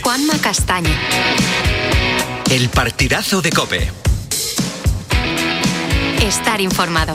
Juanma Castaño. El partidazo de COPE. Estar informado.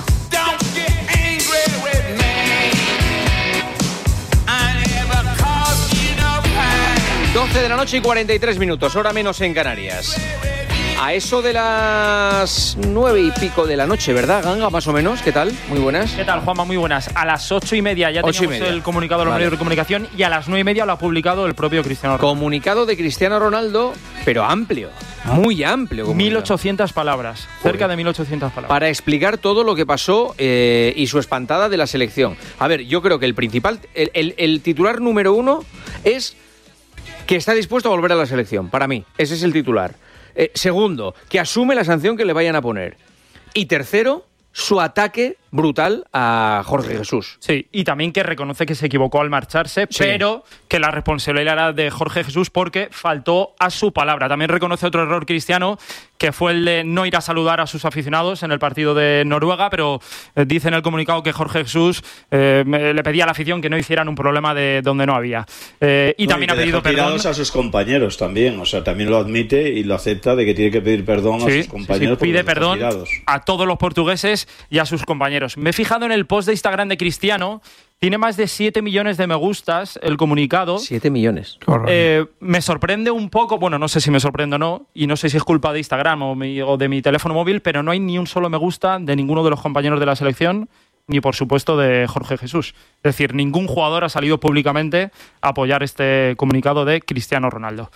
12 de la noche y 43 minutos, hora menos en Canarias. A eso de las 9 y pico de la noche, ¿verdad, Ganga? Más o menos, ¿qué tal? Muy buenas. ¿Qué tal, Juanma? Muy buenas. A las 8:30 ya teníamos el comunicado de los medios de comunicación y a las 9:30 lo ha publicado el propio Cristiano Ronaldo. Comunicado de Cristiano Ronaldo, pero amplio, muy amplio. 1800 palabras, cerca de 1800 palabras. Para explicar todo lo que pasó y su espantada de la selección. A ver, yo creo que el principal, el titular número uno es que está dispuesto a volver a la selección, para mí. Ese es el titular. Segundo, que asume la sanción que le vayan a poner. Y tercero, su ataque brutal a Jorge Jesús. Sí, y también que reconoce que se equivocó al marcharse, sí, pero que la responsabilidad era de Jorge Jesús porque faltó a su palabra. También reconoce otro error Cristiano, que fue el de no ir a saludar a sus aficionados en el partido de Noruega, pero dice en el comunicado que Jorge Jesús le pedía a la afición que no hicieran un problema de donde no había. Y también ha pedido perdón a sus compañeros también, o sea, también lo admite y lo acepta de que tiene que pedir perdón a sus compañeros. Sí, pide perdón a todos los portugueses y a sus compañeros. Me he fijado en el post de Instagram de Cristiano. Tiene más de 7 millones de me gustas el comunicado. 7 millones. Me sorprende un poco, bueno, no sé si me sorprende o no, y no sé si es culpa de Instagram o de mi teléfono móvil, pero no hay ni un solo me gusta de ninguno de los compañeros de la selección, ni por supuesto de Jorge Jesús. Es decir, ningún jugador ha salido públicamente a apoyar este comunicado de Cristiano Ronaldo.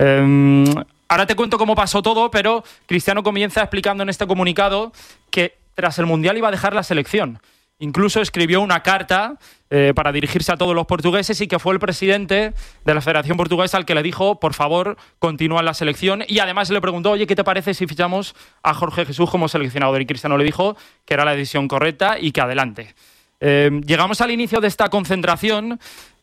Ahora te cuento cómo pasó todo, pero Cristiano comienza explicando en este comunicado que tras el Mundial iba a dejar la selección. Incluso escribió una carta para dirigirse a todos los portugueses y que fue el presidente de la Federación Portuguesa el que le dijo, por favor, continúa en la selección. Y además le preguntó, oye, ¿qué te parece si fichamos a Jorge Jesús como seleccionador? Y Cristiano le dijo que era la decisión correcta y que adelante. Llegamos al inicio de esta concentración.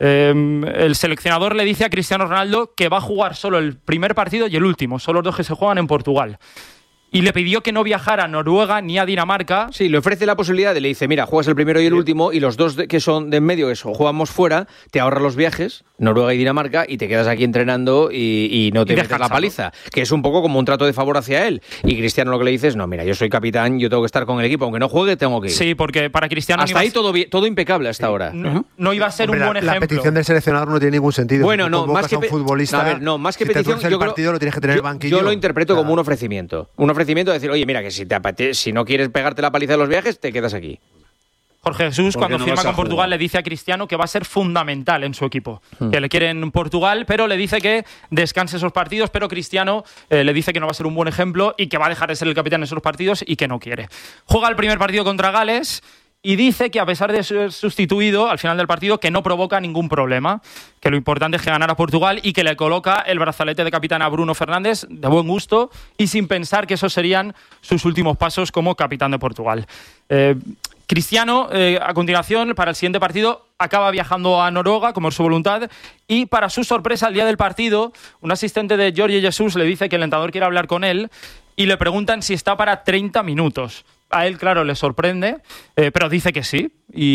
El seleccionador le dice a Cristiano Ronaldo que va a jugar solo el primer partido y el último, solo los dos que se juegan en Portugal. Y le pidió que no viajara a Noruega ni a Dinamarca. Sí, le ofrece la posibilidad le dice, mira, juegas el primero y el último y los dos que son de en medio, que jugamos fuera, te ahorras los viajes, Noruega y Dinamarca, y te quedas aquí entrenando y no te metes la paliza. Que es un poco como un trato de favor hacia él. Y Cristiano lo que le dice es, no, mira, yo soy capitán, yo tengo que estar con el equipo, aunque no juegue, tengo que ir. Sí, porque para Cristiano... Hasta ahí todo impecable hasta ahora. No iba a ser un buen ejemplo. La petición del seleccionador no tiene ningún sentido. Bueno, no, más que... un futbolista, a ver, no, más que si petición... yo partido, lo tienes que tener en el banquillo. Yo lo interpreto como un ofrecimiento. Un ofrecimiento de decir, oye, mira, que si no quieres pegarte la paliza de los viajes, te quedas aquí. Jorge Jesús, cuando firma con Portugal, le dice a Cristiano que va a ser fundamental en su equipo. Que le quiere en Portugal, pero le dice que descanse esos partidos, pero Cristiano le dice que no va a ser un buen ejemplo y que va a dejar de ser el capitán en esos partidos y que no quiere. Juega el primer partido contra Gales y dice que a pesar de ser sustituido al final del partido, que no provoca ningún problema, que lo importante es que ganara Portugal y que le coloca el brazalete de capitán a Bruno Fernández de buen gusto y sin pensar que esos serían sus últimos pasos como capitán de Portugal. Cristiano, a continuación, para el siguiente partido, acaba viajando a Noruega, como es su voluntad, y para su sorpresa, al día del partido, un asistente de Jorge Jesús le dice que el entrenador quiere hablar con él y le preguntan si está para 30 minutos. A él, claro, le sorprende, pero dice que sí.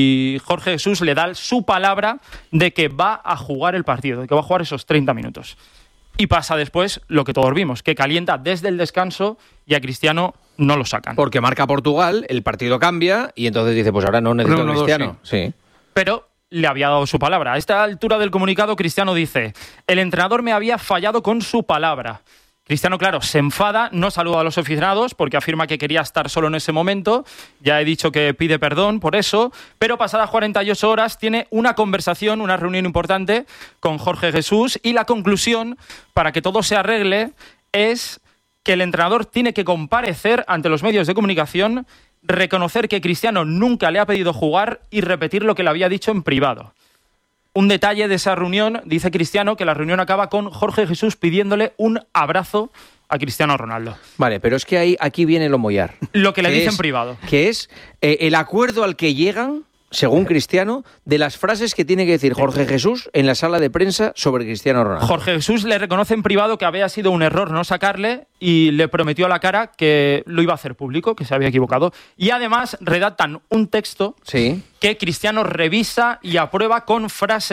Y Jorge Jesús le da su palabra de que va a jugar el partido, de que va a jugar esos 30 minutos. Y pasa después lo que todos vimos, que calienta desde el descanso y a Cristiano no lo sacan. Porque marca Portugal, el partido cambia y entonces dice, pues ahora no necesito a Cristiano. Sí. Pero le había dado su palabra. A esta altura del comunicado, Cristiano dice, el entrenador me había fallado con su palabra. Cristiano, claro, se enfada, no saluda a los aficionados porque afirma que quería estar solo en ese momento. Ya he dicho que pide perdón por eso, pero pasadas 48 horas tiene una conversación, una reunión importante con Jorge Jesús y la conclusión, para que todo se arregle, es que el entrenador tiene que comparecer ante los medios de comunicación, reconocer que Cristiano nunca le ha pedido jugar y repetir lo que le había dicho en privado. Un detalle de esa reunión, dice Cristiano, que la reunión acaba con Jorge Jesús pidiéndole un abrazo a Cristiano Ronaldo. Vale, pero es que aquí viene lo mollar. Lo que le dice en privado. Que es el acuerdo al que llegan, según Cristiano, de las frases que tiene que decir Jorge Jesús en la sala de prensa sobre Cristiano Ronaldo. Jorge Jesús le reconoce en privado que había sido un error no sacarle y le prometió a la cara que lo iba a hacer público, que se había equivocado. Y además redactan un texto que Cristiano revisa y aprueba con frases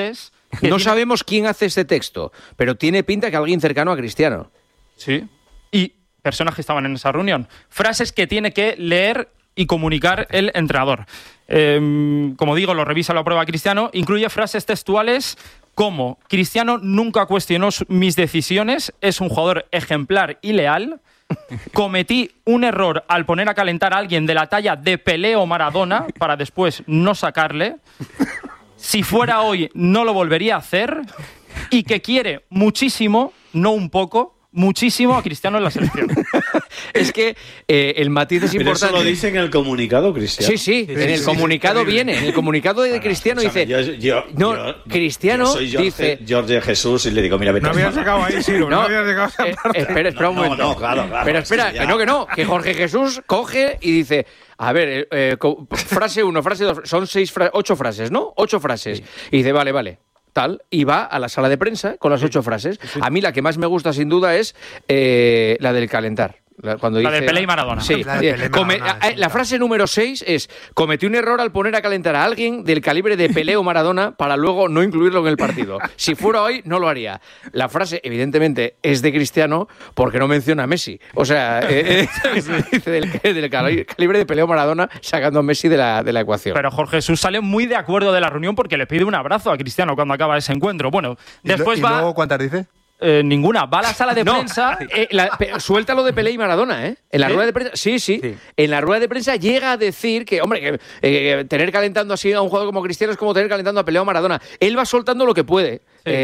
No sabemos quién hace este texto, pero tiene pinta que alguien cercano a Cristiano. Sí. Y personas que estaban en esa reunión. Frases que tiene que leer y comunicar el entrenador. Como digo, lo revisa la prueba Cristiano. Incluye frases textuales como: Cristiano nunca cuestionó mis decisiones, es un jugador ejemplar y leal. Cometí un error al poner a calentar a alguien de la talla de Pelé o Maradona para después no sacarle. Si fuera hoy, no lo volvería a hacer. Y que quiere muchísimo, no un poco, muchísimo a Cristiano en la selección. Es que el matiz es importante. Pero eso lo dice en el comunicado, Cristiano. Sí, en el comunicado viene. En el comunicado de Cristiano dice... Cristiano dice... Jorge Jesús, y le digo, mira, vete. No había sacado ahí, sí, no había sacado esa parte. Espera un momento. No, claro. Pero espera, que Jorge Jesús coge y dice... A ver, frase 1, frase 2, son 8 frases, ¿no? 8 frases. Sí. Y dice, vale. Tal, y va a la sala de prensa con las 8 frases. Sí. A mí la que más me gusta, sin duda, es la del calentar. Cuando la dice, de Pelé y Maradona. Sí. La frase número 6 es: cometí un error al poner a calentar a alguien del calibre de Pelé o Maradona para luego no incluirlo en el partido. Si fuera hoy, no lo haría. La frase, evidentemente, es de Cristiano porque no menciona a Messi. O sea, dice del calibre de Pelé o Maradona sacando a Messi de la ecuación. Pero Jorge Jesús sale muy de acuerdo de la reunión porque le pide un abrazo a Cristiano cuando acaba ese encuentro. Bueno, después va... ¿Y luego cuántas dice? Ninguna. Va a la sala de prensa. Suelta lo de Pelé y Maradona, ¿eh? En la rueda de prensa. Sí. En la rueda de prensa llega a decir que, hombre, que tener calentando así a un jugador como Cristiano es como tener calentando a Pelé o Maradona. Él va soltando lo que puede.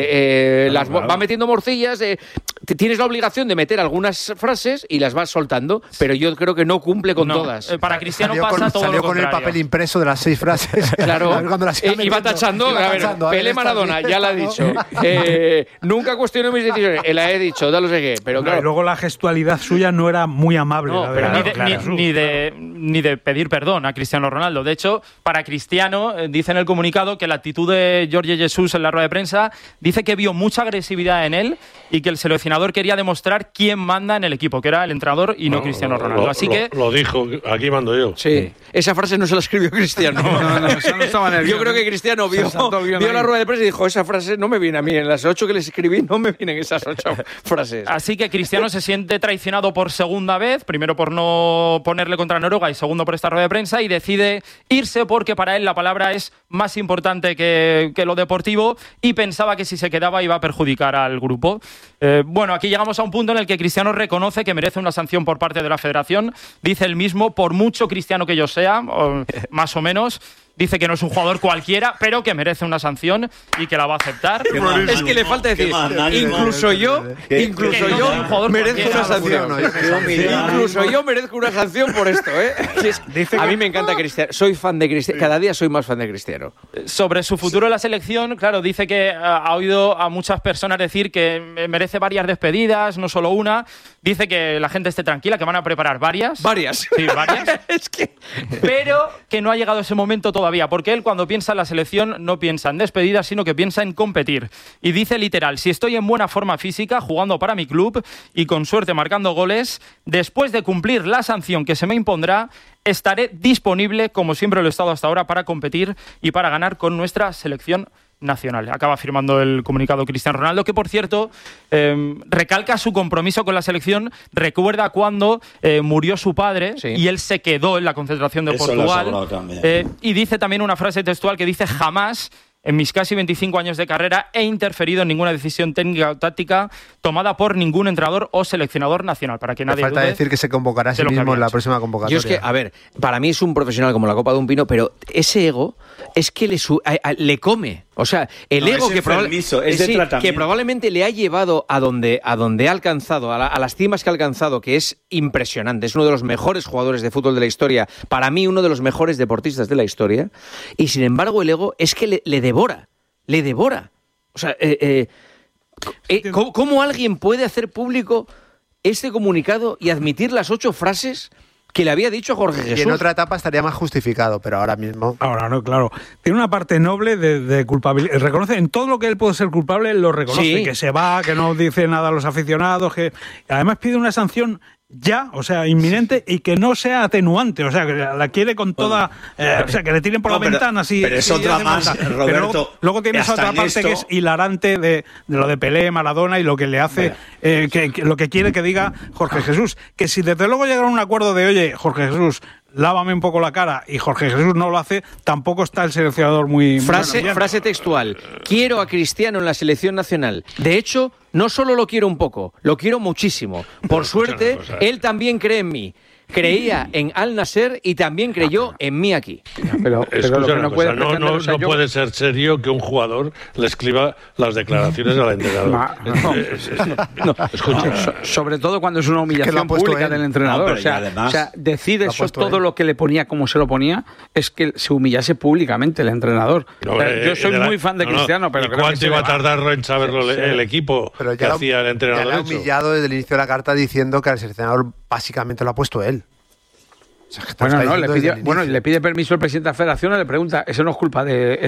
Va metiendo morcillas. Tienes la obligación de meter algunas frases y las vas soltando, pero yo creo que no cumple con todas. Para Cristiano pasa todo salió lo con contrario. el papel impreso de las 6 frases. Claro. Iba tachando. Pelé, Maradona, ya la ha dicho. Nunca cuestionó mis decisiones. La he dicho, ya lo sé qué. Pero claro. Y luego la gestualidad suya no era muy amable. No, ni de pedir perdón a Cristiano Ronaldo. De hecho, para Cristiano, dice en el comunicado que la actitud de Jorge Jesús en la rueda de prensa dice que vio mucha agresividad en él y que el seleccionador quería demostrar quién manda en el equipo, que era el entrenador y no Cristiano Ronaldo. Así que lo dijo, aquí mando yo. Sí. Esa frase no se la escribió Cristiano. No, eso no estaba en el Yo creo que Cristiano vio la rueda de prensa y dijo, esa frase no me viene a mí. En las 8 que les escribí no me vienen esas 8 frases. Así que Cristiano se siente traicionado por segunda vez, primero por no ponerle contra Noruega y segundo por esta rueda de prensa, y decide irse porque para él la palabra es más importante que lo deportivo y pensaba que si se quedaba iba a perjudicar al grupo. Bueno, aquí llegamos a un punto en el que Cristiano reconoce que merece una sanción por parte de la federación. Dice él mismo, por mucho cristiano que yo sea, más o menos, dice que no es un jugador cualquiera, pero que merece una sanción y que la va a aceptar. Es que le falta decir, incluso yo merezco una sanción. Incluso yo merezco una sanción por esto, A mí me encanta Cristiano. Soy fan de Cristiano. Cada día soy más fan de Cristiano. Sobre su futuro en la selección, claro, dice que ha oído a muchas personas decir que merece varias despedidas, no solo una. Dice que la gente esté tranquila, que van a preparar varias. ¿Varias? Sí, varias. Pero que no ha llegado ese momento todavía, porque él cuando piensa en la selección no piensa en despedidas, sino que piensa en competir. Y dice literal, si estoy en buena forma física, jugando para mi club y con suerte marcando goles, después de cumplir la sanción que se me impondrá, estaré disponible, como siempre lo he estado hasta ahora, para competir y para ganar con nuestra selección nacional. Acaba firmando el comunicado Cristiano Ronaldo, que por cierto recalca su compromiso con la selección. Recuerda cuando murió su padre y él se quedó en la concentración de Portugal. Y dice también una frase textual que dice: jamás en mis casi 25 años de carrera he interferido en ninguna decisión técnica o táctica tomada por ningún entrenador o seleccionador nacional. Para que nadie falta dude decir que se convocará a sí mismo en la próxima convocatoria. Yo es que, a ver, para mí es un profesional como la copa de un pino, pero ese ego es que le come. O sea, el ego que probablemente le ha llevado a donde ha alcanzado, a las cimas que ha alcanzado, que es impresionante. Es uno de los mejores jugadores de fútbol de la historia. Para mí, uno de los mejores deportistas de la historia. Y sin embargo, el ego es que le devora. Le devora. O sea, ¿cómo alguien puede hacer público este comunicado y admitir las 8 frases que le había dicho Jorge Jesús? Y en otra etapa estaría más justificado, pero ahora mismo... Ahora no, claro. Tiene una parte noble de culpabilidad. Reconoce en todo lo que él puede ser culpable, lo reconoce. Sí. Que se va, que no dice nada a los aficionados, que además pide una sanción ya, o sea, inminente, y que no sea atenuante, o sea, que la quiere con toda, o sea, que le tiren por la ventana así. Pero es otra más, Roberto. Luego tienes otra parte que es hilarante de lo de Pelé, Maradona y lo que le hace, que lo que quiere que diga Jorge Jesús, que si desde luego llegaron a un acuerdo de, oye, Jorge Jesús, lávame un poco la cara, y Jorge Jesús no lo hace, tampoco está el seleccionador muy... Frase textual: quiero a Cristiano en la selección nacional. De hecho, no solo lo quiero un poco, lo quiero muchísimo. Por suerte, él también cree en mí. Creía en Al Nasser y también creyó en mí aquí. Pero no puede ser serio que un jugador le escriba las declaraciones al entrenador. Escucha. Sobre todo cuando es una humillación pública del entrenador. O sea, decir eso, todo lo que le ponía, como se lo ponía, es que se humillase públicamente el entrenador. Yo soy muy fan de Cristiano, pero creo ¿cuánto iba a tardar en saberlo el equipo que hacía el entrenador? Ya le ha humillado desde el inicio de la carta diciendo que al seleccionador básicamente lo ha puesto él. Le pide permiso el presidente de la federación y le pregunta, eso no es culpa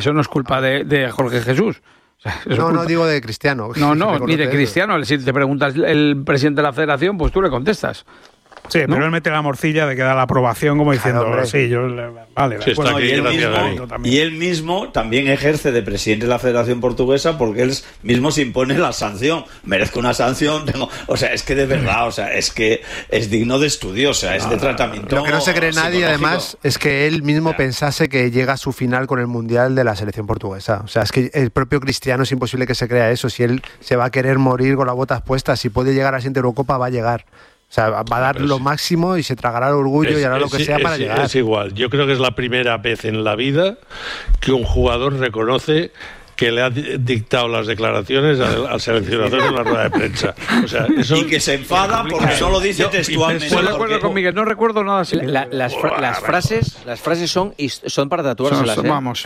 de Jorge Jesús. O sea, no digo de Cristiano. Ni de Cristiano. Si te preguntas el presidente de la federación, pues tú le contestas. Sí, ¿no? Pero él mete la morcilla de que da la aprobación como diciendo, sí, yo... Vale, sí, bueno, y él mismo también ejerce de presidente de la Federación Portuguesa porque él mismo se impone la sanción. Merezco una sanción, o sea, es que de verdad, o sea, es que es digno de estudio, o sea, es de tratamiento. Lo que no se cree nadie, además, es que él mismo pensase que llega a su final con el Mundial de la selección portuguesa. O sea, es que el propio Cristiano es imposible que se crea eso. Si él se va a querer morir con las botas puestas, si puede llegar a la siguiente Eurocopa, va a llegar. O sea, va a dar lo máximo y se tragará el orgullo y hará lo que sea para llegar. Es igual. Yo creo que es la primera vez en la vida que un jugador reconoce que le ha dictado las declaraciones al seleccionador en la rueda de prensa. O sea, eso... Y que se enfada porque no lo dice textualmente. Estoy de acuerdo con Miguel, no recuerdo nada así. Las frases son para tatuárselas. Vamos.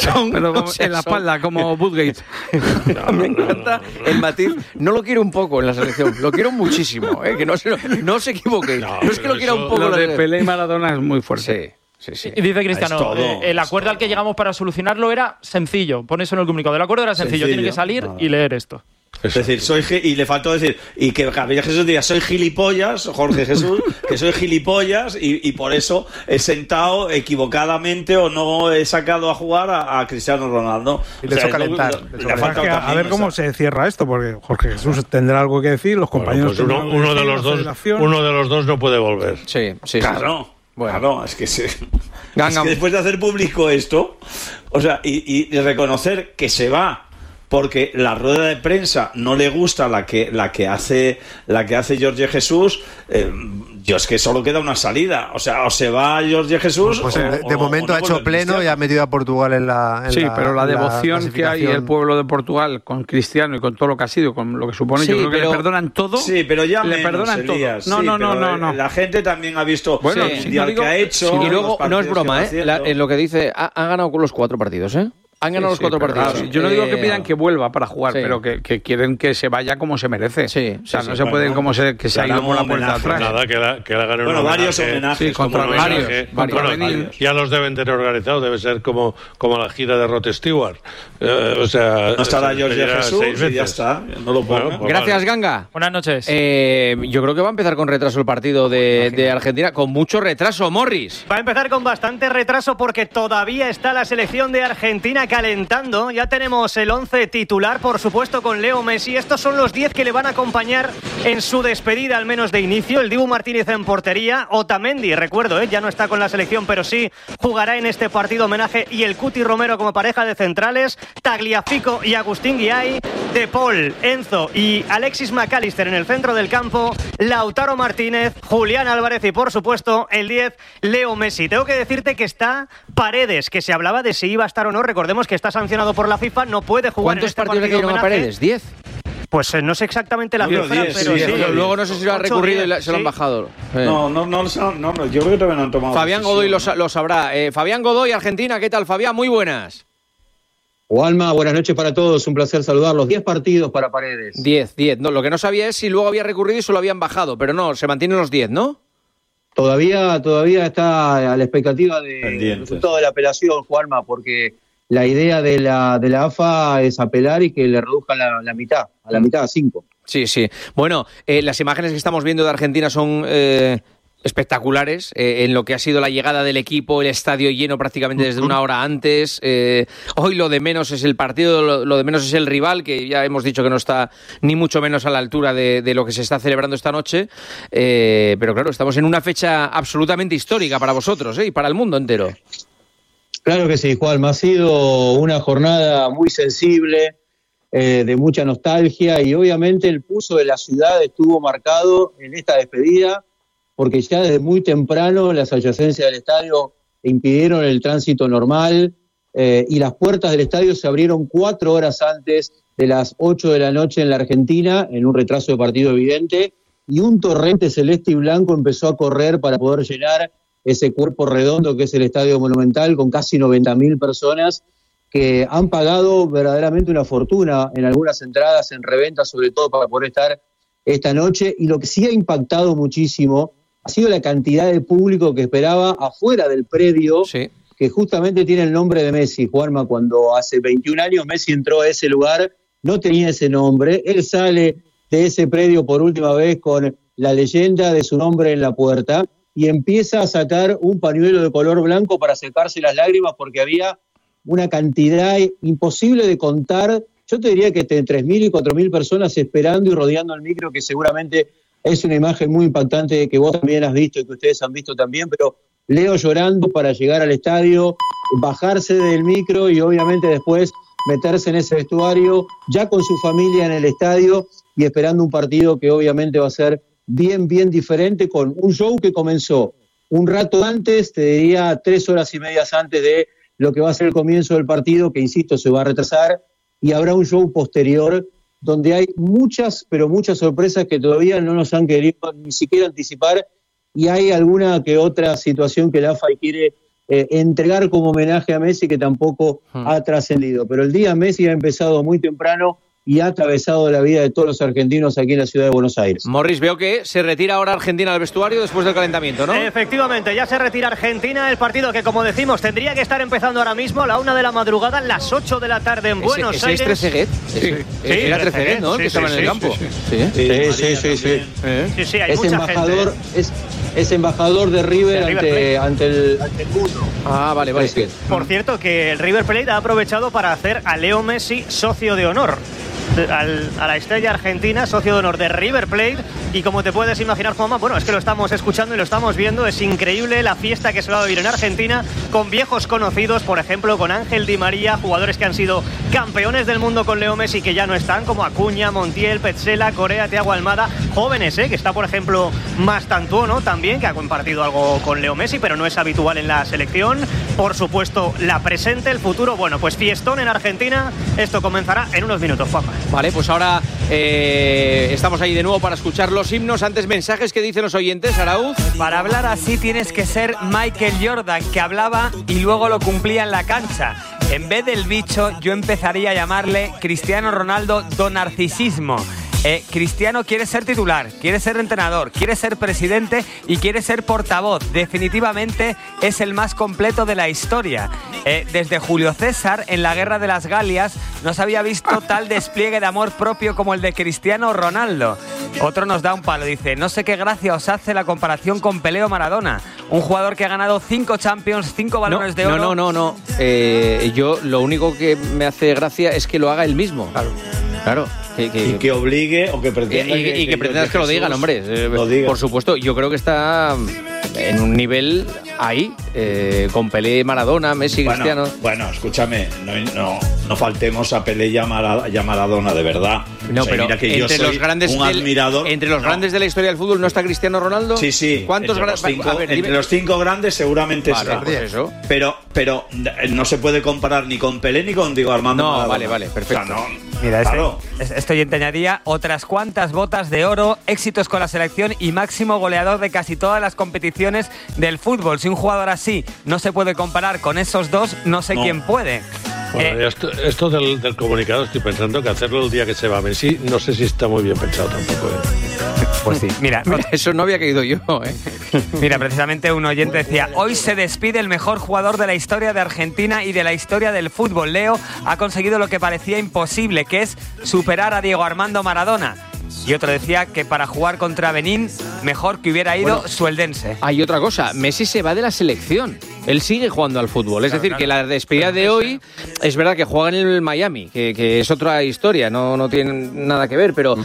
En la espalda, como Woodgate. Me encanta el matiz. No lo quiero un poco en la selección, lo quiero muchísimo. Que no se equivoquéis. No es que lo quiera un poco. Lo de Pelé y Maradona es muy fuerte. Sí. Y dice Cristiano, el acuerdo al que llegamos para solucionarlo era sencillo. Pon eso en el comunicado. El acuerdo era sencillo. Tiene que salir y leer esto. Es decir, y le faltó decir, y que Gabriel Jesús diga, soy gilipollas, Jorge Jesús, que soy gilipollas y por eso he sentado equivocadamente o no he sacado a jugar a Cristiano Ronaldo. Y le hizo calentar. A ver cómo se cierra esto, porque Jorge Jesús tendrá algo que decir, los compañeros... Pues uno de los dos no puede volver. Sí. Claro. Bueno, es que después de hacer público esto, o sea, y reconocer que se va porque la rueda de prensa no le gusta la que hace Jorge Jesús, yo es que solo queda una salida, o sea, o se va Jorge Jesús de momento ha hecho pleno y ha metido a Portugal en la pero la devoción que hay el pueblo de Portugal con Cristiano y con todo lo que ha sido, con lo que supone, yo creo que le perdonan todo. Sí, pero ya le perdonan Elías, todo. No. La gente también ha visto el mundial que ha hecho. Y luego, no es broma, lo que dice, ha ganado con los 4 partidos, Han ganado los 4 partidos. Claro. Yo no digo que pidan que vuelva para jugar, pero que quieren que se vaya como se merece. O sea, no se pueden que se ha ido por la puerta atrás. Nada, que la ganen un varios homenajes. Contra varios. Ya los deben tener organizados, debe ser como la gira de Rod Stewart. O sea, no estará Jorge Jesús y ya está. No lo pongo. Gracias, Ganga. Buenas noches. Yo creo que va a empezar con retraso el partido de Argentina, con mucho retraso, Morris. Va a empezar con bastante retraso porque todavía está la selección de Argentina calentando. Ya tenemos el 11 titular, por supuesto, con Leo Messi. Estos son los 10 que le van a acompañar en su despedida, al menos de inicio. El Dibu Martínez en portería. Otamendi, recuerdo, ya no está con la selección, pero sí jugará en este partido homenaje. Y el Cuti Romero como pareja de centrales. Tagliafico y Agustín Guiay. De Paul, Enzo y Alexis McAllister en el centro del campo. Lautaro Martínez, Julián Álvarez y, por supuesto, el 10, Leo Messi. Tengo que decirte que está Paredes, que se hablaba de si iba a estar o no. Recordemos que está sancionado por la FIFA, no puede jugar en este partido. ¿Cuántos partidos le dieron a Paredes? ¿10? Pues no sé exactamente la cifra, pero sí. Luego no sé si lo ha recurrido y se lo han bajado. No, yo creo que todavía no han tomado. Fabián Godoy lo sabrá. Fabián Godoy, Argentina, ¿qué tal, Fabián? Muy buenas. Juanma, buenas noches para todos, un placer saludarlos. 10 partidos para Paredes. 10. No, lo que no sabía es si luego había recurrido y se lo habían bajado, pero no, se mantienen los 10, ¿no? Todavía está a la expectativa del resultado de la apelación, Juanma, porque la idea de la AFA es apelar y que le reduzcan la mitad, a 5. Sí, sí. Bueno, las imágenes que estamos viendo de Argentina son espectaculares en lo que ha sido la llegada del equipo, el estadio lleno prácticamente desde una hora antes. Hoy lo de menos es el partido, lo de menos es el rival, que ya hemos dicho que no está ni mucho menos a la altura de lo que se está celebrando esta noche. Pero claro, estamos en una fecha absolutamente histórica para vosotros y para el mundo entero. Claro que sí, Juanma. Ha sido una jornada muy sensible, de mucha nostalgia, y obviamente el pulso de la ciudad estuvo marcado en esta despedida, porque ya desde muy temprano las adyacencias del estadio impidieron el tránsito normal, y las puertas del estadio se abrieron 4 horas antes de las 8 de la noche en la Argentina, en un retraso de partido evidente, y un torrente celeste y blanco empezó a correr para poder llenar ese cuerpo redondo que es el Estadio Monumental, con casi 90.000 personas que han pagado verdaderamente una fortuna en algunas entradas, en reventa, sobre todo para poder estar esta noche. Y lo que sí ha impactado muchísimo ha sido la cantidad de público que esperaba afuera del predio, sí, que justamente tiene el nombre de Messi. Juanma, cuando hace 21 años Messi entró a ese lugar, no tenía ese nombre. Él sale de ese predio por última vez con la leyenda de su nombre en la puerta y empieza a sacar un pañuelo de color blanco para secarse las lágrimas, porque había una cantidad imposible de contar. Yo te diría que entre 3.000 y 4.000 personas esperando y rodeando el micro, que seguramente es una imagen muy impactante que vos también has visto y que ustedes han visto también, pero Leo llorando para llegar al estadio, bajarse del micro y obviamente después meterse en ese vestuario, ya con su familia en el estadio y esperando un partido que obviamente va a ser bien diferente, con un show que comenzó un rato antes, te diría 3 horas y media antes de lo que va a ser el comienzo del partido, que insisto, se va a retrasar, y habrá un show posterior donde hay muchas, pero muchas sorpresas que todavía no nos han querido ni siquiera anticipar, y hay alguna que otra situación que la AFA quiere entregar como homenaje a Messi, que tampoco ha trascendido. Pero el día Messi ha empezado muy temprano y ha atravesado la vida de todos los argentinos aquí en la ciudad de Buenos Aires. Morris, veo que se retira ahora Argentina al vestuario después del calentamiento, ¿no? Efectivamente, ya se retira Argentina, el partido que, como decimos, tendría que estar empezando ahora mismo a la 1 de la madrugada, a las 8 de la tarde en Buenos Aires. ¿Es Trezeguet? Sí. Era Trezeguet, ¿no? Sí, que estaba en el campo. Sí, hay mucha embajador, gente. Es embajador de River, ante el mundo. Ah, vale. Por cierto, que el River Plate ha aprovechado para hacer a Leo Messi socio de honor. A la estrella argentina, socio de honor de River Plate, y como te puedes imaginar, Juanma, bueno, es que lo estamos escuchando y lo estamos viendo, es increíble la fiesta que se va a vivir en Argentina, con viejos conocidos, por ejemplo, con Ángel Di María, jugadores que han sido campeones del mundo con Leo Messi, que ya no están, como Acuña, Montiel, Petzela, Correa, Thiago Almada, jóvenes, que está, por ejemplo, Mastantuono también, que ha compartido algo con Leo Messi, pero no es habitual en la selección. Por supuesto, la presente, el futuro, bueno, pues fiestón en Argentina. Esto comenzará en unos minutos, Juanma. Vale, pues ahora estamos ahí de nuevo para escuchar los himnos. Antes, mensajes que dicen los oyentes, Arauz. Para hablar así tienes que ser Michael Jordan, que hablaba y luego lo cumplía en la cancha. En vez del bicho, yo empezaría a llamarle Cristiano Ronaldo Don Narcisismo. Cristiano quiere ser titular, quiere ser entrenador, quiere ser presidente y quiere ser portavoz. Definitivamente es el más completo de la historia. Desde Julio César, en la Guerra de las Galias, no se había visto tal despliegue de amor propio como el de Cristiano Ronaldo. Otro nos da un palo, dice: no sé qué gracia os hace la comparación con Pelé o Maradona. Un jugador que ha ganado 5 Champions, 5 balones de oro. No. Yo lo único que me hace gracia es que lo haga él mismo. Claro. Y que obligue o que pretenda que pretendas que lo digan, hombre. Por supuesto, yo creo que está en un nivel ahí, con Pelé, Maradona, Messi, Cristiano. Bueno, escúchame, no faltemos a Pelé y a Maradona, de verdad. No, pero mira que entre los grandes un admirador. Entre los grandes de la historia del fútbol, ¿no está Cristiano Ronaldo? Sí. ¿Cuántos entre los 5 grandes seguramente está. Pues eso. Pero no se puede comparar ni con Pelé ni con Diego Armando Maradona. Vale, perfecto. O sea, mira, este oyente añadía otras cuantas botas de oro, éxitos con la selección y máximo goleador de casi todas las competiciones del fútbol. Si un jugador así no se puede comparar con esos dos, no sé quién puede. Bueno, esto del comunicado, estoy pensando que hacerlo el día que se va Messi, no sé si está muy bien pensado tampoco. Pues sí, mira, eso no había caído yo. Mira, precisamente un oyente decía: hoy se despide el mejor jugador de la historia de Argentina y de la historia del fútbol. Leo ha conseguido lo que parecía imposible, que es superar a Diego Armando Maradona. y otro decía que para jugar contra Benín mejor que hubiera ido Sueldense. Hay otra cosa, Messi se va de la selección. Él sigue jugando al fútbol. Es decir, que la despedida de hoy es verdad que juega en el Miami, que es otra historia, no tiene nada que ver, pero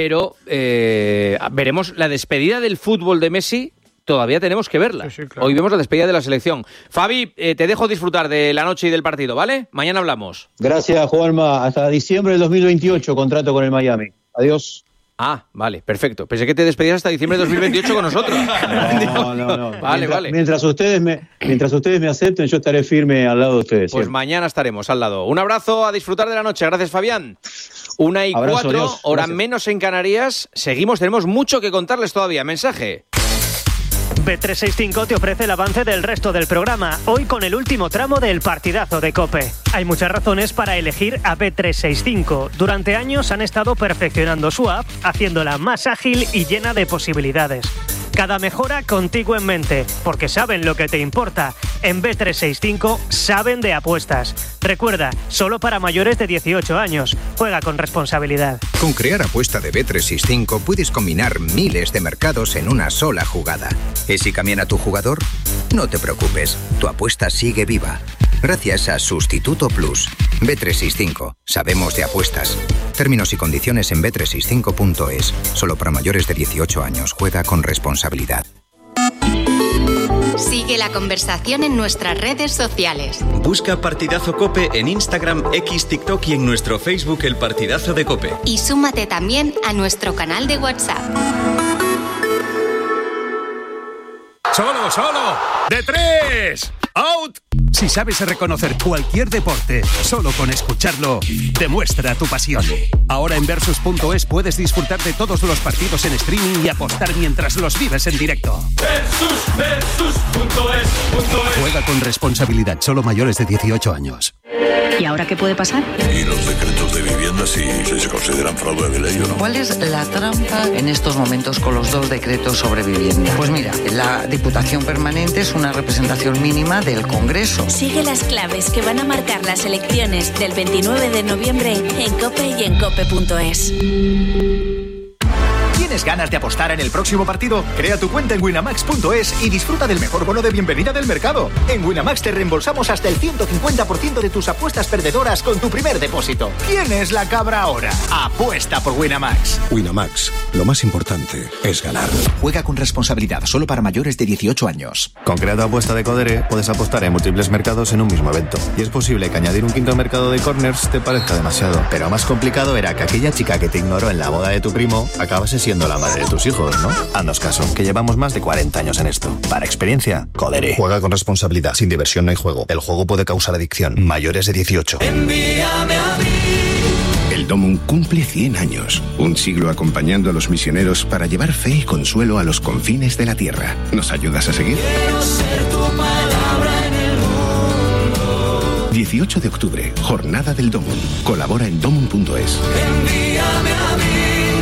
veremos la despedida del fútbol de Messi. Todavía tenemos que verla. Sí, claro. Hoy vemos la despedida de la selección. Fabi, te dejo disfrutar de la noche y del partido, ¿vale? Mañana hablamos. Gracias, Juanma. Hasta diciembre del 2028 contrato con el Miami. Adiós. Ah, vale, perfecto. Pensé que te despedías hasta diciembre de 2028 con nosotros. No. Vale. Mientras ustedes me acepten, yo estaré firme al lado de ustedes. Pues mañana estaremos al lado. Un abrazo, a disfrutar de la noche. Gracias, Fabián. 1:04, hora menos en Canarias. Seguimos, tenemos mucho que contarles todavía. Mensaje. Bet365 te ofrece el avance del resto del programa, hoy con el último tramo del partidazo de COPE. Hay muchas razones para elegir a Bet365. Durante años han estado perfeccionando su app, haciéndola más ágil y llena de posibilidades. Cada mejora contigo en mente, porque saben lo que te importa. En Bet365 saben de apuestas. Recuerda, solo para mayores de 18 años. Juega con responsabilidad. Con Crear Apuesta de Bet365 puedes combinar miles de mercados en una sola jugada. ¿Y si cambian a tu jugador? No te preocupes, tu apuesta sigue viva. Gracias a Sustituto Plus. Bet365. Sabemos de apuestas. Términos y condiciones en bet365.es. Solo para mayores de 18 años. Juega con responsabilidad. Sigue la conversación en nuestras redes sociales. Busca Partidazo COPE en Instagram, X, TikTok y en nuestro Facebook El Partidazo de COPE. Y súmate también a nuestro canal de WhatsApp. ¡Solo! ¡De 3! ¡Out! Si sabes reconocer cualquier deporte solo con escucharlo, demuestra tu pasión. Ahora en Versus.es puedes disfrutar de todos los partidos en streaming y apostar mientras los vives en directo. Versus.es. Juega con responsabilidad, solo mayores de 18 años. ¿Y ahora qué puede pasar? ¿Y los decretos de vivienda si se consideran fraude de ley o no? ¿Cuál es la trampa en estos momentos con los 2 decretos sobre vivienda? Pues mira, la Diputación Permanente es una representación mínima del Congreso. Sigue las claves que van a marcar las elecciones del 29 de noviembre en COPE y en COPE.es. ¿Tienes ganas de apostar en el próximo partido? Crea tu cuenta en Winamax.es y disfruta del mejor bono de bienvenida del mercado. En Winamax te reembolsamos hasta el 150% de tus apuestas perdedoras con tu primer depósito. ¿Quién es la cabra ahora? Apuesta por Winamax. Winamax, lo más importante es ganar. Juega con responsabilidad, solo para mayores de 18 años. Con Crea tu apuesta de Codere puedes apostar en múltiples mercados en un mismo evento. Y es posible que añadir un quinto mercado de corners te parezca demasiado. Pero más complicado era que aquella chica que te ignoró en la boda de tu primo acabase siendo la madre de tus hijos, ¿no? Haznos caso, que llevamos más de 40 años en esto. Para experiencia, Codere. Juega con responsabilidad. Sin diversión no hay juego. El juego puede causar adicción. Mayores de 18. Envíame a mí. El Domum cumple 100 años. Un siglo acompañando a los misioneros para llevar fe y consuelo a los confines de la tierra. ¿Nos ayudas a seguir? Quiero ser tu palabra en el mundo. 18 de octubre, Jornada del Domum. Colabora en domum.es. Envíame a mí.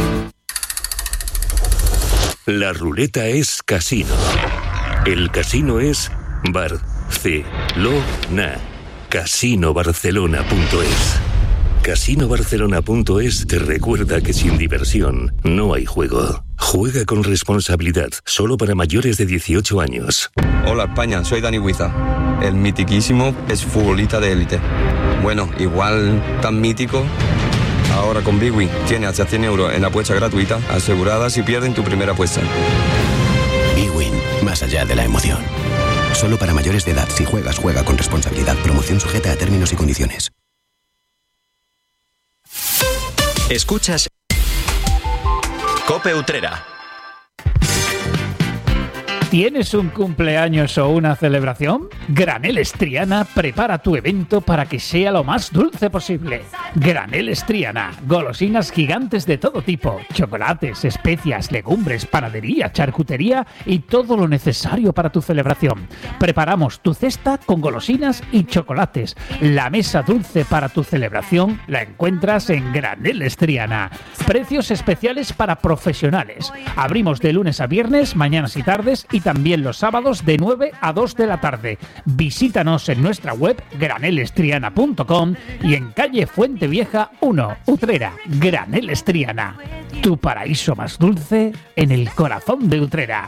La ruleta es casino. El casino es Barcelona. Casinobarcelona.es. Casinobarcelona.es te recuerda que sin diversión no hay juego. Juega con responsabilidad, solo para mayores de 18 años. Hola España, soy Dani Huiza. El mitiquísimo es futbolista de élite. Bueno, igual tan mítico. Ahora con Big Win tiene hasta 100 euros en apuesta gratuita asegurada si pierden tu primera apuesta. Big Win, más allá de la emoción. Solo para mayores de edad. Si juegas, juega con responsabilidad. Promoción sujeta a términos y condiciones. Escuchas COPE Utrera. ¿Tienes un cumpleaños o una celebración? Graneles Triana prepara tu evento para que sea lo más dulce posible. Graneles Triana, golosinas gigantes de todo tipo, chocolates, especias, legumbres, panadería, charcutería y todo lo necesario para tu celebración. Preparamos tu cesta con golosinas y chocolates. La mesa dulce para tu celebración la encuentras en Graneles Triana. Precios especiales para profesionales. Abrimos de lunes a viernes, mañanas y tardes y y también los sábados de 9 a 2 de la tarde. Visítanos en nuestra web granelestriana.com y en calle Fuente Vieja 1, Utrera. Graneles Triana, tu paraíso más dulce en el corazón de Utrera.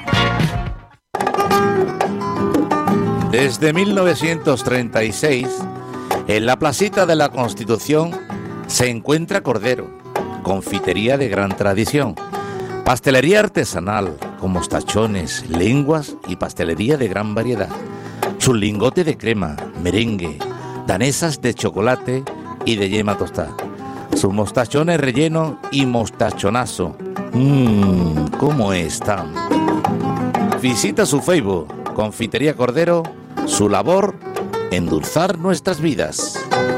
Desde 1936, en la placita de la Constitución se encuentra Cordero, confitería de gran tradición, pastelería artesanal con mostachones, lenguas y pastelería de gran variedad, su lingote de crema, merengue, danesas de chocolate y de yema tostada, sus mostachones relleno y mostachonazo. ¿Cómo están? Visita su Facebook, Confitería Cordero, su labor, endulzar nuestras vidas.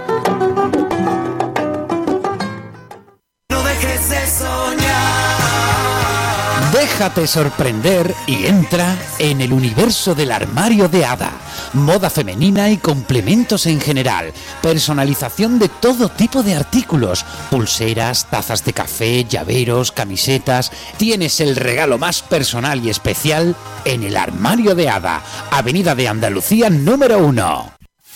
No dejes de soñar. Déjate sorprender y entra en el universo del armario de Ada. Moda femenina y complementos en general. Personalización de todo tipo de artículos. Pulseras, tazas de café, llaveros, camisetas. Tienes el regalo más personal y especial en el armario de Ada. Avenida de Andalucía número 1.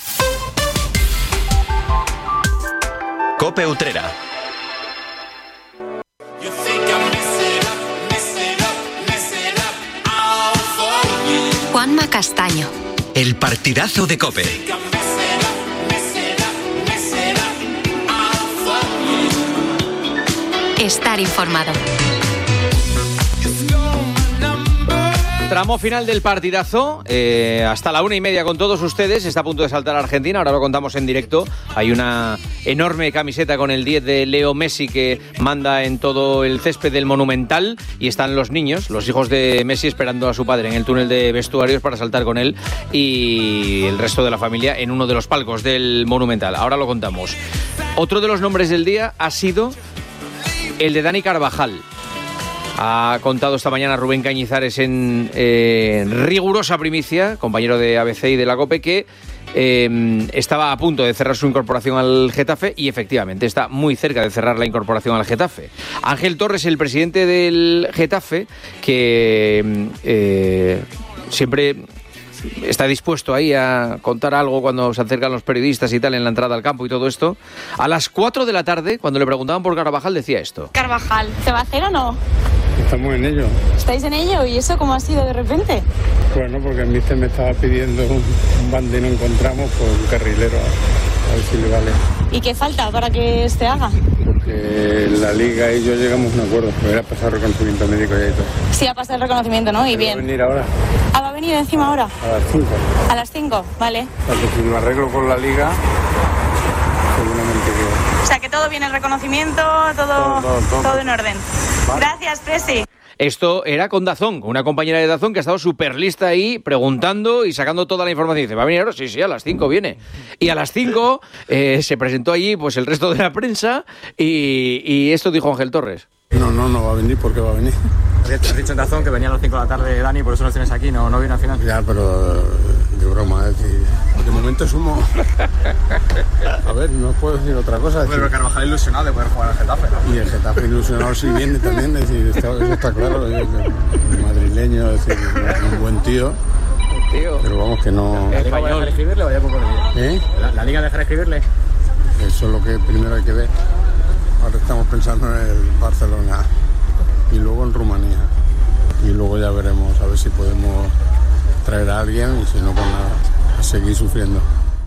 COPE Utrera. Juanma Castaño. El partidazo de COPE. Estar informado. Tramo final del partidazo, hasta la 1:30 con todos ustedes. Está a punto de saltar a Argentina, ahora lo contamos en directo. Hay una enorme camiseta con el 10 de Leo Messi que manda en todo el césped del Monumental, y están los niños, los hijos de Messi, esperando a su padre en el túnel de vestuarios para saltar con él, y el resto de la familia en uno de los palcos del Monumental. Ahora lo contamos. Otro de los nombres del día ha sido el de Dani Carvajal. Ha contado esta mañana Rubén Cañizares en rigurosa primicia, compañero de ABC y de la COPE, que estaba a punto de cerrar su incorporación al Getafe, y efectivamente está muy cerca de cerrar la incorporación al Getafe. Ángel Torres, el presidente del Getafe, que siempre está dispuesto ahí a contar algo cuando se acercan los periodistas y tal en la entrada al campo y todo esto. A las 4 de la tarde, cuando le preguntaban por Carvajal, decía esto. Carvajal, ¿se va a hacer o no? Estamos en ello. ¿Estáis en ello? ¿Y eso cómo ha sido de repente? Bueno, porque el míster me estaba pidiendo un bande y no encontramos, pues un carrilero, a ver si le vale. ¿Y qué falta para que se haga? Porque la Liga y yo llegamos a un acuerdo, pero era pasar reconocimiento médico ya y todo. Sí, ha pasado el reconocimiento, ¿no? Y bien. ¿Va a venir ahora? Ah, ¿va a venir encima ahora? A las 5. A las 5, vale. O sea, que si lo arreglo con la Liga, seguramente que... O sea, que todo bien, el reconocimiento, todo en orden. ¿Vale? Gracias, Presi. Esto era con Dazón, una compañera de Dazón que ha estado súper lista ahí preguntando y sacando toda la información. Dice, ¿va a venir ahora? Sí, a las 5 viene. Y a las 5 se presentó allí pues el resto de la prensa y esto dijo Ángel Torres. No va a venir porque va a venir. Has dicho en Dazón que venía a las 5 de la tarde, Dani, por eso nos tienes aquí, no viene al final. Ya, pero de broma, es decir, de momento es humo. A ver, no puedo decir otra cosa. Pero Carvajal ilusionado de poder jugar al Getafe, ¿no? Y el Getafe ilusionado sí viene también, es decir, eso está claro. El madrileño, es decir, un buen tío. Pero vamos que no... ¿La Liga va a dejar escribirle o ya poco día? ¿La Liga dejará escribirle? Eso es lo que primero hay que ver. Ahora estamos pensando en el Barcelona y luego en Rumanía. Y luego ya veremos a ver si podemos traer a alguien, y si no, pues nada, a seguir sufriendo.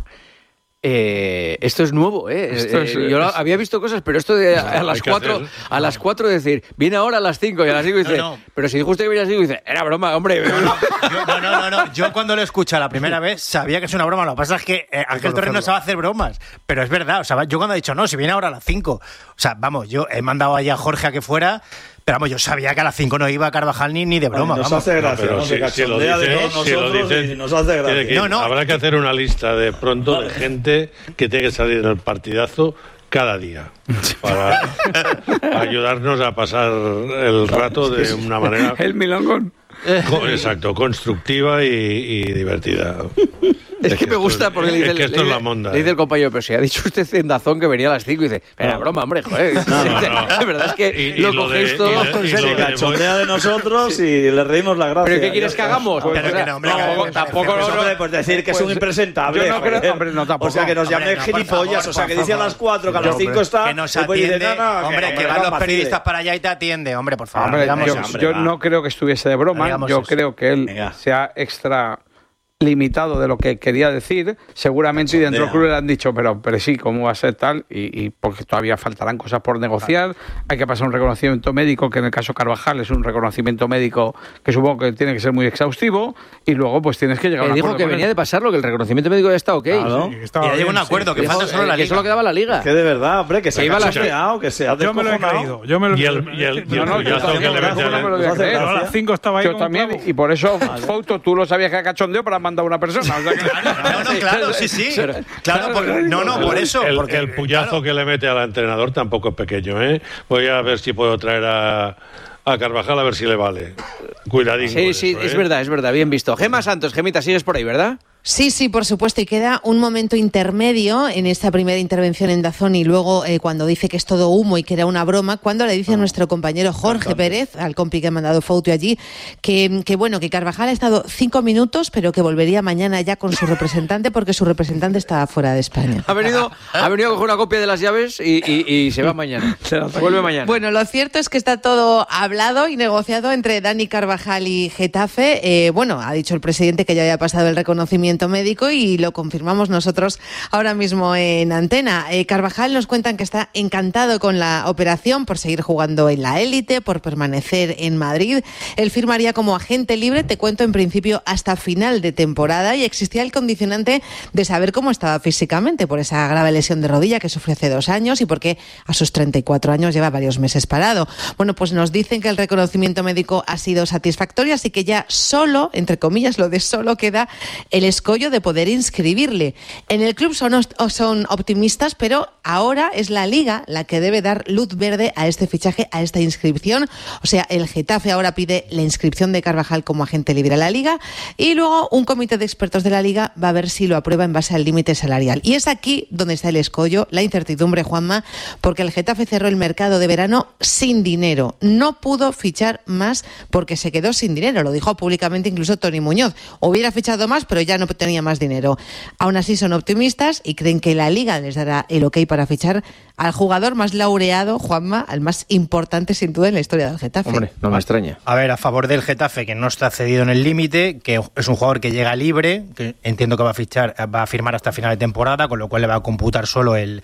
Esto es nuevo, yo había visto cosas, pero esto de a las 4 decir, viene ahora a las 5 y a las 5 dice, pero si dijo usted que viene a las 5, dice, era broma, hombre. No, yo cuando lo escuché la primera vez sabía que es una broma. Lo que pasa es que Ángel Torres no sabe hacer bromas, pero es verdad, o sea, yo cuando he dicho, no, si viene ahora a las 5, o sea, vamos, yo he mandado allá a Jorge a que fuera, pero vamos, yo sabía que a las 5 no iba a Carvajal ni de broma. Nos hace gracia, pero si lo dicen, nos hace gracia. Habrá que hacer una lista de pronto de gente que tiene que salir en el partidazo cada día para ayudarnos a pasar el rato de una manera... El milongón. Exacto, constructiva y divertida. Es que me gusta porque le dice, esto es la monda. Le dice el compañero, pero si ha dicho usted en Dazón que venía a las 5 y dice, era broma, hombre, joder. No. La verdad es que lo cogéis todo. Se cachondea de nosotros y le reímos la gracia. ¿Pero qué quieres que hagamos? Tampoco pues decir que es un impresentable. Yo no creo, hombre, no, tampoco. O sea, que nos llamen gilipollas, o sea, que dice a las 4, que a las 5 está. Que nos atiende, hombre, que van los periodistas para allá y te atiende, hombre, por favor. Yo no creo que estuviese de broma, yo creo que él se ha limitado de lo que quería decir, seguramente, y dentro del club le han dicho, pero sí, ¿cómo va a ser tal? Y porque todavía faltarán cosas por negociar, hay que pasar un reconocimiento médico, que en el caso Carvajal es un reconocimiento médico que supongo que tiene que ser muy exhaustivo, y luego pues tienes que llegar a un acuerdo. Dijo que venía de pasarlo, que el reconocimiento médico ya está ok. Claro. Y ya llegó un acuerdo, que falta solo la liga. Que solo quedaba la liga. Es que de verdad, hombre, que se ha cachondeado, que se ha descojonado. Yo me lo he creído. A las 5 estaba ahí. Yo también, y por eso, Fouto, tú lo sabías que era cachondeo, pero has mandado una persona. Claro, sí. Claro, por eso. Porque el puyazo que le mete al entrenador tampoco es pequeño, ¿eh? Voy a ver si puedo traer a Carvajal a ver si le vale. Cuidadín. Sí, es verdad, bien visto. Gema Santos, Gemita, sigues por ahí, ¿verdad? Sí, por supuesto, y queda un momento intermedio en esta primera intervención en Dazón y luego cuando dice que es todo humo y que era una broma, cuando le dice a nuestro compañero Jorge Pérez, al compi que ha mandado Fouto allí, que Carvajal ha estado 5 minutos, pero que volvería mañana ya con su representante porque su representante está fuera de España. Ha venido a coger una copia de las llaves y se va mañana. Vuelve mañana. Bueno, lo cierto es que está todo hablado y negociado entre Dani Carvajal y Getafe. Ha dicho el presidente que ya había pasado el reconocimiento médico y lo confirmamos nosotros ahora mismo en antena. Carvajal nos cuentan que está encantado con la operación por seguir jugando en la élite, por permanecer en Madrid. Él firmaría como agente libre, te cuento, en principio hasta final de temporada, y existía el condicionante de saber cómo estaba físicamente por esa grave lesión de rodilla que sufrió hace 2 años y porque a sus 34 años lleva varios meses parado. Bueno, pues nos dicen que el reconocimiento médico ha sido satisfactorio, así que ya solo, entre comillas, lo de solo queda el escollo de poder inscribirle. En el club son optimistas, pero ahora es la Liga la que debe dar luz verde a este fichaje, a esta inscripción. O sea, el Getafe ahora pide la inscripción de Carvajal como agente libre a la Liga y luego un comité de expertos de la Liga va a ver si lo aprueba en base al límite salarial. Y es aquí donde está el escollo, la incertidumbre, Juanma, porque el Getafe cerró el mercado de verano sin dinero. No pudo fichar más porque se quedó sin dinero. Lo dijo públicamente incluso Toni Muñoz. Hubiera fichado más, pero ya no tenía más dinero. Aún así son optimistas y creen que la Liga les dará el ok para fichar al jugador más laureado, Juanma, al más importante sin duda en la historia del Getafe. Hombre, no me extraña. A ver, a favor del Getafe, que no está cedido en el límite, que es un jugador que llega libre, que entiendo que va a firmar hasta final de temporada, con lo cual le va a computar solo el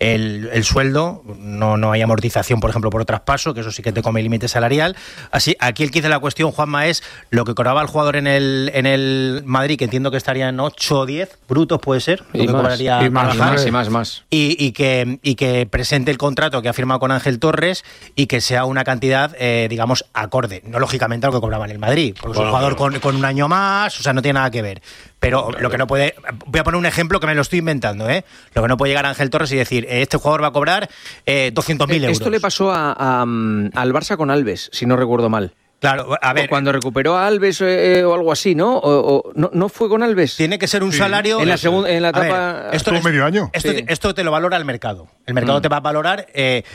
sueldo, no hay amortización, por ejemplo, por traspaso, que eso sí que te come el límite salarial. Así, aquí el quid de la cuestión, Juanma, es lo que cobraba el jugador en el Madrid, que entiendo que estaría en 8 o 10 brutos, puede ser, lo que cobraría más. Y que presente el contrato que ha firmado con Ángel Torres y que sea una cantidad, digamos, acorde, no lógicamente a lo que cobraba en el Madrid, porque es un jugador con un año más, o sea, no tiene nada que ver. Pero lo que no puede... Voy a poner un ejemplo que me lo estoy inventando, ¿eh? Lo que no puede llegar a Ángel Torres y decir, este jugador va a cobrar 200.000 euros. Esto le pasó al Barça con Alves, si no recuerdo mal. Claro, a ver. Cuando recuperó a Alves o algo así, ¿no? ¿No fue con Alves? Tiene que ser un salario. En la etapa. Esto medio año. Esto te lo valora el mercado. El mercado te va a valorar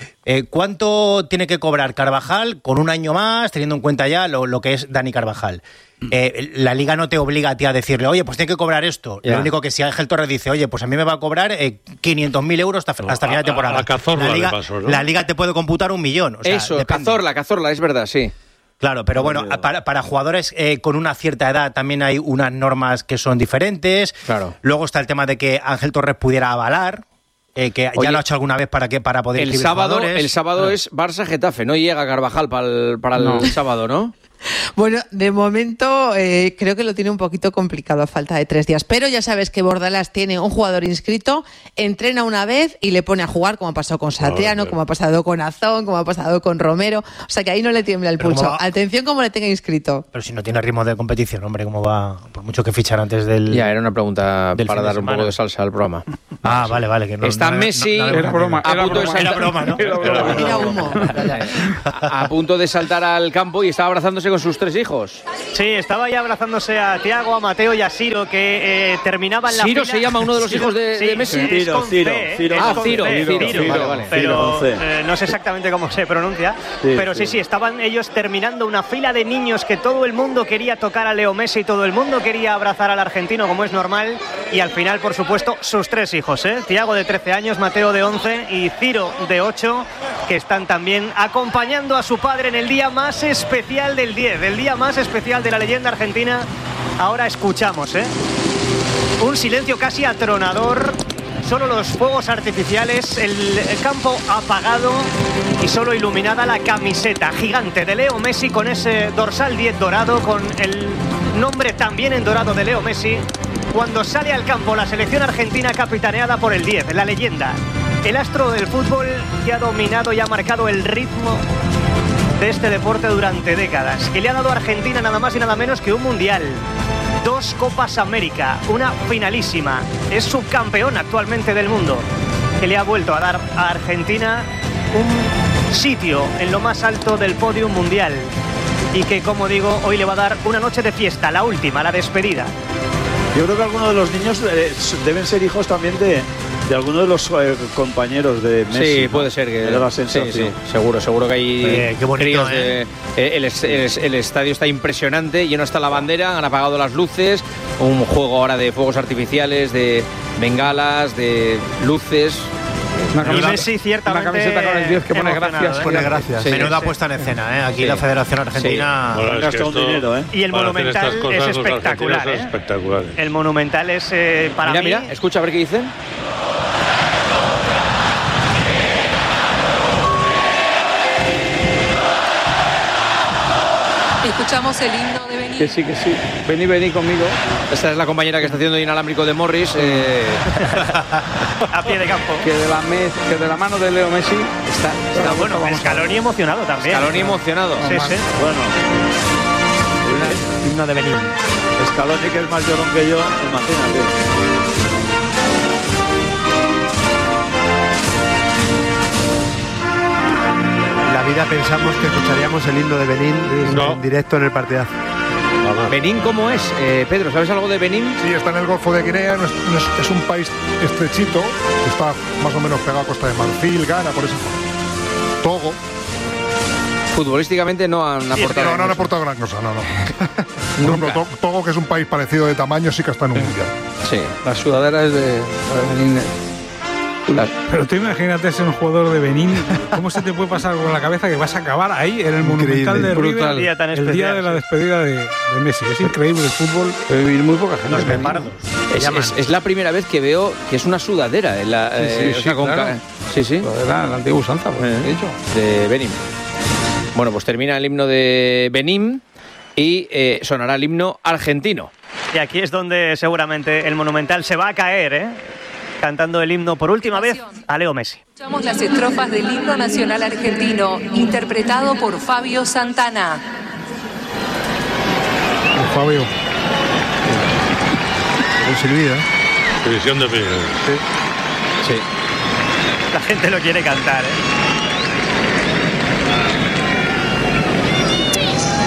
cuánto tiene que cobrar Carvajal con un año más, teniendo en cuenta ya lo que es Dani Carvajal. La Liga no te obliga a ti a decirle, oye, pues tiene que cobrar esto. Lo único que si Ángel Torres dice, oye, pues a mí me va a cobrar 500.000 euros hasta final de temporada. A Cazorla le pasó, ¿no? La Liga te puede computar 1 millón. O sea, eso, Cazorla, es verdad, sí. Claro, pero bueno, para jugadores con una cierta edad también hay unas normas que son diferentes. Claro. Luego está el tema de que Ángel Torres pudiera avalar, que ya lo ha hecho alguna vez para poder inscribir jugadores. El sábado es Barça-Getafe, no llega Carvajal para el sábado, ¿no? Bueno, de momento creo que lo tiene un poquito complicado a falta de 3 días. Pero ya sabes que Bordalás tiene un jugador inscrito, entrena una vez y le pone a jugar, como ha pasado con Satriano, como ha pasado con Azón, como ha pasado con Romero. O sea que ahí no le tiembla el pulso. Atención como le tenga inscrito. Pero si no tiene ritmo de competición, hombre, ¿cómo va? Por mucho que fichar antes del... Ya, era una pregunta para dar un poco de salsa al programa. Vale. Que no, está Messi... Era broma, ¿no? Era humo. A punto de saltar al campo y estaba abrazándose con con sus 3 hijos. Sí, estaba ahí abrazándose a Thiago, a Mateo y a Ciro, que terminaban la ¿Ciro fila. se llama uno de los hijos de Messi? Ciro. Ciro. Vale. Pero no sé exactamente cómo se pronuncia. Pero sí, estaban ellos terminando una fila de niños que todo el mundo quería tocar a Leo Messi, todo el mundo quería abrazar al argentino, como es normal. Y al final, por supuesto, sus 3 hijos, Thiago de 13 años, Mateo de 11 y Ciro de 8, que están también acompañando a su padre en el día más especial del 10, el día más especial de la leyenda argentina. Ahora escuchamos, un silencio casi atronador, solo los fuegos artificiales, el campo apagado y solo iluminada la camiseta gigante de Leo Messi con ese dorsal 10 dorado, con el nombre también en dorado de Leo Messi, cuando sale al campo la selección argentina capitaneada por el 10, la leyenda, el astro del fútbol que ha dominado y ha marcado el ritmo de este deporte durante décadas, que le ha dado a Argentina nada más y nada menos que un mundial, 2 Copas América, una finalísima, es subcampeón actualmente del mundo, que le ha vuelto a dar a Argentina un sitio en lo más alto del podio mundial y que, como digo, hoy le va a dar una noche de fiesta, la última, la despedida. Yo creo que algunos de los niños deben ser hijos también de algunos de los compañeros de Messi. Sí, puede ser que... Me da la sensación. Sí, seguro que hay qué bonito, críos el estadio está impresionante, lleno está la bandera, han apagado las luces, un juego ahora de fuegos artificiales, de bengalas, de luces... Y Messi ciertamente una camiseta con el 10 que pone gracias. Pone gracias. Sí, Menuda puesta en escena, Aquí la Federación Argentina Bueno, gasta un dinero, Y el Monumental es espectacular, son espectaculares. El Monumental es para mí... Mira, escucha a ver qué dicen. Escuchamos el himno de Benín. Que sí. Vení conmigo. Esta es la compañera que está haciendo el inalámbrico de Morris. A pie de campo. Que de la mano de Leo Messi está bueno. Scaloni emocionado también. Scaloni emocionado. Sí. Bueno, El himno de Benín. Scaloni, que es más llorón que yo, imagínate. La vida pensamos que escucharíamos el himno de Benín en directo en el partidazo. ¿Benín cómo es? Pedro, ¿sabes algo de Benín? Sí, está en el Golfo de Guinea, es un país estrechito, está más o menos pegado a Costa de Marfil, Ghana, por eso. Togo. Futbolísticamente no han aportado. No han aportado gran cosa, no. Por ejemplo, Togo, que es un país parecido de tamaño, sí que está en un mundial. Sí. La sudadera es de Benín. Pero tú imagínate ser un jugador de Benín, ¿cómo se te puede pasar por la cabeza que vas a acabar ahí en el Monumental de River el día de la despedida de Messi? Es increíble el fútbol. Debe vivir muy poca gente. Los memardos. Es la primera vez que veo que es una sudadera en la, claro. Sí. La antigua usanza, de hecho. De Benín. Bueno, pues termina el himno de Benín y sonará el himno argentino. Y aquí es donde seguramente el Monumental se va a caer, cantando el himno por última vez a Leo Messi. Escuchamos las estrofas del himno nacional argentino, interpretado por Fabio Santana. Fabio. El silbido, División de Miguel. Sí. La gente lo quiere cantar,